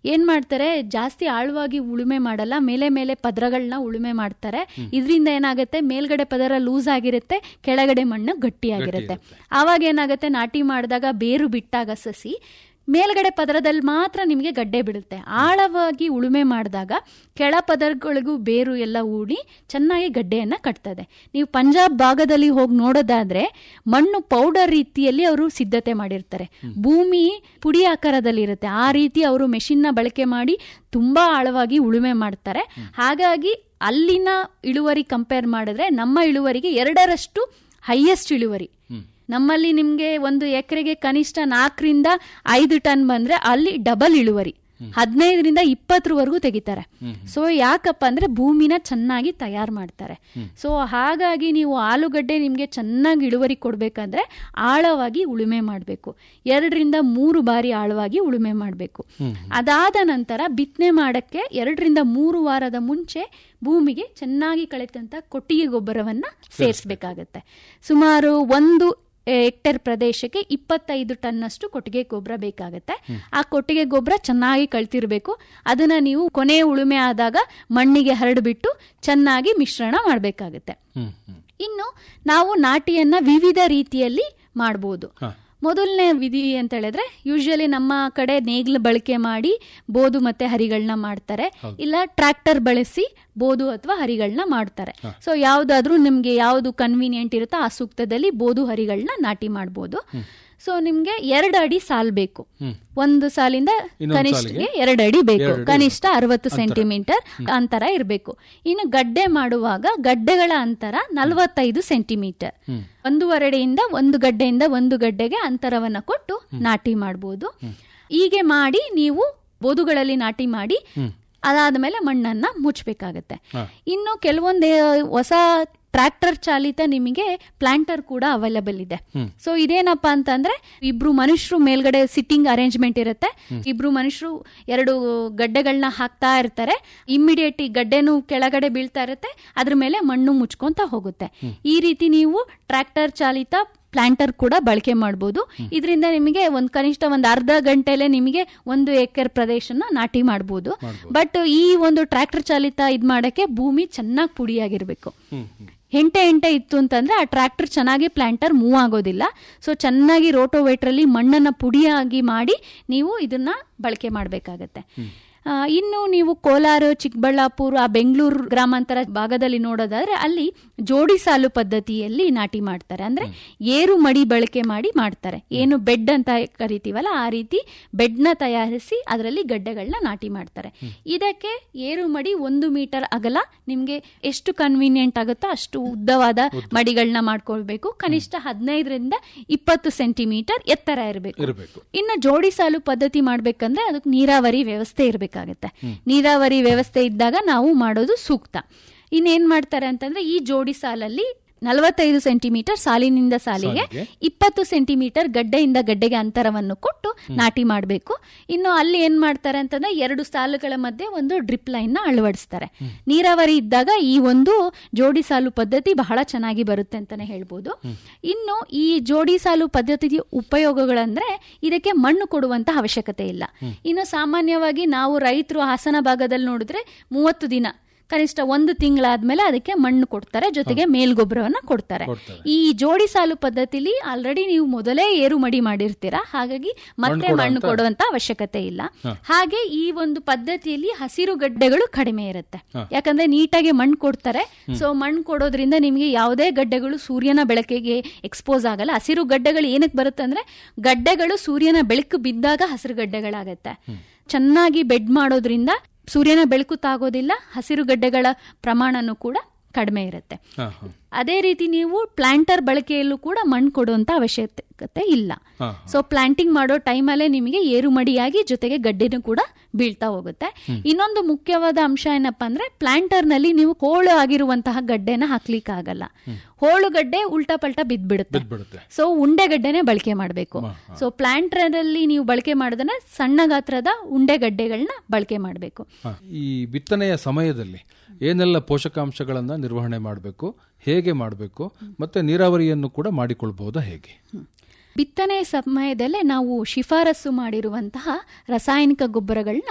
ಏನ್ ಮಾಡ್ತಾರೆ, ಜಾಸ್ತಿ ಆಳವಾಗಿ ಉಳುಮೆ ಮಾಡಲ್ಲ, ಮೇಲೆ ಮೇಲೆ ಪದರಗಳನ್ನ ಉಳುಮೆ ಮಾಡ್ತಾರೆ. ಇದರಿಂದ ಏನಾಗುತ್ತೆ, ಮೇಲ್ಗಡೆ ಪದರ ಲೂಸ್ ಆಗಿರುತ್ತೆ, ಕೆಳಗಡೆ ಮಣ್ಣು ಗಟ್ಟಿಯಾಗಿರುತ್ತೆ. ಆವಾಗ ಏನಾಗುತ್ತೆ, ನಾಟಿ ಮಾಡಿದಾಗ ಬೇರು ಬಿಟ್ಟಾಗ ಸಸಿ ಮೇಲ್ಗಡೆ ಪದರದಲ್ಲಿ ಮಾತ್ರ ನಿಮಗೆ ಗಡ್ಡೆ ಬಿಡುತ್ತೆ. ಆಳವಾಗಿ ಉಳುಮೆ ಮಾಡಿದಾಗ ಕೆಳ ಪದರಗಳಿಗೂ ಬೇರು ಎಲ್ಲ ಊಡಿ ಚೆನ್ನಾಗಿ ಗಡ್ಡೆಯನ್ನ ಕಟ್ತದೆ. ನೀವು ಪಂಜಾಬ್ ಭಾಗದಲ್ಲಿ ಹೋಗಿ ನೋಡೋದಾದ್ರೆ ಮಣ್ಣು ಪೌಡರ್ ರೀತಿಯಲ್ಲಿ ಅವರು ಸಿದ್ಧತೆ ಮಾಡಿರ್ತಾರೆ. ಭೂಮಿ ಪುಡಿ ಆಕಾರದಲ್ಲಿ ಇರುತ್ತೆ. ಆ ರೀತಿ ಅವರು ಮೆಷಿನ್ನ ಬಳಕೆ ಮಾಡಿ ತುಂಬಾ ಆಳವಾಗಿ ಉಳುಮೆ ಮಾಡ್ತಾರೆ. ಹಾಗಾಗಿ ಅಲ್ಲಿನ ಇಳುವರಿ ಕಂಪೇರ್ ಮಾಡಿದ್ರೆ ನಮ್ಮ ಇಳುವರಿಗೆ 2ರಷ್ಟು ಹೈಯೆಸ್ಟ್ ಇಳುವರಿ. ನಮ್ಮಲ್ಲಿ ನಿಮ್ಗೆ 1 ಎಕರೆಗೆ ಕನಿಷ್ಠ 4ರಿಂದ 5 ಟನ್ ಬಂದ್ರೆ ಅಲ್ಲಿ ಡಬಲ್ ಇಳುವರಿ 15ರಿಂದ 20ವರೆಗೂ ತೆಗಿತಾರೆ. ಸೊ ಯಾಕಪ್ಪ ಅಂದ್ರೆ ಭೂಮಿನ ಚೆನ್ನಾಗಿ ತಯಾರು ಮಾಡ್ತಾರೆ. ಸೊ ಹಾಗಾಗಿ ನೀವು ಆಲೂಗಡ್ಡೆ ನಿಮ್ಗೆ ಚೆನ್ನಾಗಿ ಇಳುವರಿ ಕೊಡ್ಬೇಕಂದ್ರೆ ಆಳವಾಗಿ ಉಳುಮೆ ಮಾಡಬೇಕು. 2ರಿಂದ 3 ಬಾರಿ ಆಳವಾಗಿ ಉಳುಮೆ ಮಾಡಬೇಕು. ಅದಾದ ನಂತರ ಬಿತ್ತನೆ ಮಾಡಕ್ಕೆ 2ರಿಂದ 3 ವಾರದ ಮುಂಚೆ ಭೂಮಿಗೆ ಚೆನ್ನಾಗಿ ಕಳೆದಂತ ಕೊಟ್ಟಿಗೆ ಗೊಬ್ಬರವನ್ನ ಸೇರಿಸಬೇಕಾಗತ್ತೆ. ಸುಮಾರು 1 ಹೆಕ್ಟೇರ್ ಪ್ರದೇಶಕ್ಕೆ 25 ಟನ್ನಷ್ಟು ಕೊಟ್ಟಿಗೆ ಗೊಬ್ಬರ ಬೇಕಾಗತ್ತೆ. ಆ ಕೊಟ್ಟಿಗೆ ಗೊಬ್ಬರ ಚೆನ್ನಾಗಿ ಕಳ್ತಿರ್ಬೇಕು. ಅದನ್ನ ನೀವು ಕೊನೆ ಉಳುಮೆ ಆದಾಗ ಮಣ್ಣಿಗೆ ಹರಡ್ಬಿಟ್ಟು ಚೆನ್ನಾಗಿ ಮಿಶ್ರಣ ಮಾಡಬೇಕಾಗತ್ತೆ. ಇನ್ನು ನಾವು ನಾಟಿಯನ್ನ ವಿವಿಧ ರೀತಿಯಲ್ಲಿ ಮಾಡಬಹುದು. ಮೊದಲನೇ ವಿಧಿ ಅಂತ ಹೇಳಿದ್ರೆ ಯೂಶಲಿ ನಮ್ಮ ಕಡೆ ನೇಗಿಲು ಬಳಕೆ ಮಾಡಿ ಬೋದು ಮತ್ತೆ ಹರಿಗಳನ್ನ ಮಾಡ್ತಾರೆ, ಇಲ್ಲ ಟ್ರ್ಯಾಕ್ಟರ್ ಬಳಸಿ ಬೋದು ಅಥವಾ ಹರಿಗಳನ್ನ ಮಾಡ್ತಾರೆ. ಸೊ ಯಾವ್ದಾದ್ರೂ ನಿಮ್ಗೆ ಯಾವ್ದು ಕನ್ವೀನಿಯಂಟ್ ಇರುತ್ತೋ ಆ ಸೂಕ್ತದಲ್ಲಿ ಬೋದು ಹರಿಗಳನ್ನ ನಾಟಿ ಮಾಡಬಹುದು. ಸೊ ನಿಮ್ಗೆ 2 ಅಡಿ ಸಾಲ್ ಬೇಕು. ಒಂದು ಸಾಲಿಂದ ಕನಿಷ್ಠಗೆ 2 ಅಡಿ ಬೇಕು. ಕನಿಷ್ಠ 60 ಸೆಂಟಿಮೀಟರ್ ಅಂತರ ಇರಬೇಕು. ಇನ್ನು ಗಡ್ಡೆ ಮಾಡುವಾಗ ಗಡ್ಡೆಗಳ ಅಂತರ 45 ಸೆಂಟಿಮೀಟರ್. 1.5 ಅಡಿಯಿಂದ 1 ಗಡ್ಡೆಯಿಂದ 1 ಗಡ್ಡೆಗೆ ಅಂತರವನ್ನ ಕೊಟ್ಟು ನಾಟಿ ಮಾಡಬಹುದು. ಹೀಗೆ ಮಾಡಿ ನೀವು ಬೋದುಗಳಲ್ಲಿ ನಾಟಿ ಮಾಡಿ ಅದಾದ್ಮೇಲೆ ಮಣ್ಣನ್ನ ಮುಚ್ಚಬೇಕಾಗತ್ತೆ. ಇನ್ನು ಕೆಲವೊಂದು ಹೊಸ ಟ್ರ್ಯಾಕ್ಟರ್ ಚಾಲಿತ ನಿಮಗೆ ಪ್ಲಾಂಟರ್ ಕೂಡ ಅವೈಲಬಲ್ ಇದೆ. ಸೊ ಇದೇನಪ್ಪಾ ಅಂತಂದ್ರೆ 2 ಮನುಷ್ಯರು ಮೇಲ್ಗಡೆ ಸಿಟ್ಟಿಂಗ್ ಅರೇಂಜ್ಮೆಂಟ್ ಇರುತ್ತೆ. 2 ಮನುಷ್ಯರು 2 ಗಡ್ಡೆಗಳನ್ನ ಹಾಕ್ತಾ ಇರ್ತಾರೆ. ಇಮ್ಮಿಡಿಯೇಟ್ ಗಡ್ಡೆನೂ ಕೆಳಗಡೆ ಬೀಳ್ತಾ ಇರುತ್ತೆ, ಅದ್ರ ಮೇಲೆ ಮಣ್ಣು ಮುಚ್ಕೊಂತ ಹೋಗುತ್ತೆ. ಈ ರೀತಿ ನೀವು ಟ್ರ್ಯಾಕ್ಟರ್ ಚಾಲಿತ ಪ್ಲಾಂಟರ್ ಕೂಡ ಬಳಕೆ ಮಾಡಬಹುದು. ಇದರಿಂದ ನಿಮಗೆ ಕನಿಷ್ಠ ಒಂದು ಅರ್ಧ ಗಂಟೆಲೆ ನಿಮಗೆ 1 ಎಕರೆ ಪ್ರದೇಶನ ನಾಟಿ ಮಾಡಬಹುದು. ಬಟ್ ಈ ಒಂದು ಟ್ರ್ಯಾಕ್ಟರ್ ಚಾಲಿತ ಇದ್ ಮಾಡಕ್ಕೆ ಭೂಮಿ ಚೆನ್ನಾಗಿ ಪುಡಿಯಾಗಿರ್ಬೇಕು. ಹೆಂಟೆ ಇತ್ತು ಅಂತಂದ್ರೆ ಆ ಟ್ರ್ಯಾಕ್ಟರ್ ಚೆನ್ನಾಗಿ ಪ್ಲಾಂಟರ್ ಮೂವ್ ಆಗೋದಿಲ್ಲ. ಸೊ ಚೆನ್ನಾಗಿ ರೋಟೋವೇಟರ್ ಅಲ್ಲಿ ಮಣ್ಣನ್ನ ಪುಡಿಯಾಗಿ ಮಾಡಿ ನೀವು ಇದನ್ನ ಬಳಕೆ ಮಾಡಬೇಕಾಗತ್ತೆ. ಇನ್ನು ನೀವು ಕೋಲಾರ, ಚಿಕ್ಕಬಳ್ಳಾಪುರ, ಬೆಂಗಳೂರು ಗ್ರಾಮಾಂತರ ಭಾಗದಲ್ಲಿ ನೋಡೋದಾದ್ರೆ ಅಲ್ಲಿ ಜೋಡಿ ಸಾಲು ಪದ್ಧತಿಯಲ್ಲಿ ನಾಟಿ ಮಾಡ್ತಾರೆ. ಅಂದ್ರೆ ಏರು ಮಡಿ ಬಳಕೆ ಮಾಡಿ ಮಾಡ್ತಾರೆ. ಏನು ಬೆಡ್ ಅಂತ ಕರಿತೀವಲ್ಲ ಆ ರೀತಿ ಬೆಡ್ನ ತಯಾರಿಸಿ ಅದರಲ್ಲಿ ಗಡ್ಡೆಗಳನ್ನ ನಾಟಿ ಮಾಡ್ತಾರೆ. ಇದಕ್ಕೆ ಏರು ಮಡಿ 1 ಮೀಟರ್ ಅಗಲ ನಿಮ್ಗೆ ಎಷ್ಟು ಕನ್ವೀನಿಯಂಟ್ ಆಗುತ್ತೋ ಅಷ್ಟು ಉದ್ದವಾದ ಮಡಿಗಳನ್ನ ಮಾಡ್ಕೊಳ್ಬೇಕು. ಕನಿಷ್ಠ 15ರಿಂದ 20 ಸೆಂಟಿಮೀಟರ್ ಎತ್ತರ ಇರಬೇಕು. ಇನ್ನು ಜೋಡಿ ಸಾಲು ಪದ್ಧತಿ ಮಾಡ್ಬೇಕಂದ್ರೆ ಅದಕ್ಕೆ ನೀರಾವರಿ ವ್ಯವಸ್ಥೆ ಇರಬೇಕು. ನೀರಾವರಿ ವ್ಯವಸ್ಥೆ ಇದ್ದಾಗ ನಾವು ಮಾಡೋದು ಸೂಕ್ತ. ಇನ್ನೇನ್ ಮಾಡ್ತಾರೆ ಅಂತಂದ್ರೆ ಈ ಜೋಡಿ ಸಾಲಲ್ಲಿ 45 ಸೆಂಟಿಮೀಟರ್ ಸಾಲಿನಿಂದ ಸಾಲಿಗೆ 20 ಸೆಂಟಿಮೀಟರ್ ಗಡ್ಡೆಯಿಂದ ಗಡ್ಡೆಗೆ ಅಂತರವನ್ನು ಕೊಟ್ಟು ನಾಟಿ ಮಾಡಬೇಕು. ಇನ್ನು ಅಲ್ಲಿ ಏನ್ ಮಾಡ್ತಾರೆ ಅಂತಂದ್ರೆ 2 ಸಾಲುಗಳ ಮಧ್ಯೆ ಒಂದು ಡ್ರಿಪ್ ಲೈನ್ ನ ಅಳವಡಿಸ್ತಾರೆ. ನೀರಾವರಿ ಇದ್ದಾಗ ಈ ಒಂದು ಜೋಡಿ ಸಾಲು ಪದ್ಧತಿ ಬಹಳ ಚೆನ್ನಾಗಿ ಬರುತ್ತೆ ಅಂತಾನೆ ಹೇಳ್ಬೋದು. ಇನ್ನು ಈ ಜೋಡಿ ಸಾಲು ಪದ್ಧತಿ ಉಪಯೋಗಗಳಂದ್ರೆ ಇದಕ್ಕೆ ಮಣ್ಣು ಕೊಡುವಂತ ಅವಶ್ಯಕತೆ ಇಲ್ಲ. ಇನ್ನು ಸಾಮಾನ್ಯವಾಗಿ ನಾವು ರೈತರು ಹಾಸನ ಭಾಗದಲ್ಲಿ ನೋಡಿದ್ರೆ 30 ದಿನ ಕನಿಷ್ಠ 1 ತಿಂಗಳಾದ್ಮೇಲೆ ಅದಕ್ಕೆ ಮಣ್ಣು ಕೊಡ್ತಾರೆ, ಜೊತೆಗೆ ಮೇಲ್ಗೊಬ್ಬರವನ್ನ ಕೊಡ್ತಾರೆ. ಈ ಜೋಡಿ ಸಾಲು ಪದ್ಧತಿಲಿ ಆಲ್ರೆಡಿ ನೀವು ಮೊದಲೇ ಏರು ಮಡಿ ಮಾಡಿರ್ತೀರಾ, ಹಾಗಾಗಿ ಮತ್ತೆ ಮಣ್ಣು ಕೊಡುವಂತ ಅವಶ್ಯಕತೆ ಇಲ್ಲ. ಹಾಗೆ ಈ ಒಂದು ಪದ್ಧತಿಯಲ್ಲಿ ಹಸಿರು ಗಡ್ಡೆಗಳು ಕಡಿಮೆ ಇರುತ್ತೆ. ಯಾಕಂದ್ರೆ ನೀಟಾಗಿ ಮಣ್ಣು ಕೊಡ್ತಾರೆ. ಸೊ ಮಣ್ಣು ಕೊಡೋದ್ರಿಂದ ನಿಮಗೆ ಯಾವುದೇ ಗಡ್ಡೆಗಳು ಸೂರ್ಯನ ಬೆಳಕಿಗೆ ಎಕ್ಸ್ಪೋಸ್ ಆಗಲ್ಲ. ಹಸಿರು ಗಡ್ಡೆಗಳು ಏನಕ್ಕೆ ಬರುತ್ತೆ ಅಂದ್ರೆ ಗಡ್ಡೆಗಳು ಸೂರ್ಯನ ಬೆಳಕು ಬಿದ್ದಾಗ ಹಸಿರು ಗಡ್ಡೆಗಳಾಗತ್ತೆ. ಚೆನ್ನಾಗಿ ಬೆಡ್ ಮಾಡೋದ್ರಿಂದ ಸೂರ್ಯನ ಬೆಳಕು ತಾಗೋದಿಲ್ಲ, ಹಸಿರು ಗಡ್ಡೆಗಳ ಪ್ರಮಾಣನೂ ಕೂಡ ಕಡಿಮೆ ಇರುತ್ತೆ. ಅದೇ ರೀತಿ ನೀವು ಪ್ಲಾಂಟರ್ ಬಳಕೆಯಲ್ಲೂ ಕೂಡ ಮಣ್ಣು ಕೊಡುವಂತ ಅವಶ್ಯಕತೆ ಇಲ್ಲ. ಸೊ ಪ್ಲಾಂಟಿಂಗ್ ಮಾಡೋ ಟೈಮಲ್ಲೇ ನಿಮಗೆ ಏರು ಮಡಿಯಾಗಿ ಜೊತೆಗೆ ಗಡ್ಡೆನೂ ಕೂಡ ಬೀಳ್ತಾ ಹೋಗುತ್ತೆ. ಇನ್ನೊಂದು ಮುಖ್ಯವಾದ ಅಂಶ ಏನಪ್ಪಾ ಅಂದ್ರೆ ಪ್ಲಾಂಟರ್ ನಲ್ಲಿ ನೀವು ಹೋಳು ಆಗಿರುವಂತಹ ಗಡ್ಡೆನ ಹಾಕ್ಲಿಕ್ಕೆ ಆಗಲ್ಲ. ಹೋಳು ಗಡ್ಡೆ ಉಲ್ಟಾ ಪಲ್ಟಾ ಬಿದ್ಬಿಡುತ್ತೆ. ಸೊ ಉಂಡೆಗಡ್ಡೆನೆ ಬಳಕೆ ಮಾಡಬೇಕು. ಸೊ ಪ್ಲಾಂಟರ್ ಅಲ್ಲಿ ನೀವು ಬಳಕೆ ಮಾಡೋದನ್ನ ಸಣ್ಣ ಗಾತ್ರದ ಉಂಡೆಗಡ್ಡೆಗಳನ್ನ ಬಳಕೆ ಮಾಡಬೇಕು. ಈ ಬಿತ್ತನೆಯ ಸಮಯದಲ್ಲಿ ಏನೆಲ್ಲ ಪೋಷಕಾಂಶಗಳನ್ನ ನಿರ್ವಹಣೆ ಮಾಡಬೇಕು, ಹೇಗೆ ಮಾಡಬೇಕು, ಮತ್ತೆ ನೀರಾವರಿಯನ್ನು ಕೂಡ ಮಾಡಿಕೊಳ್ಬಹುದಾ ಹೇಗೆ? ಬಿತ್ತನೆ ಸಮಯದಲ್ಲೇ ನಾವು ಶಿಫಾರಸು ಮಾಡಿರುವಂತಹ ರಾಸಾಯನಿಕ ಗೊಬ್ಬರಗಳನ್ನ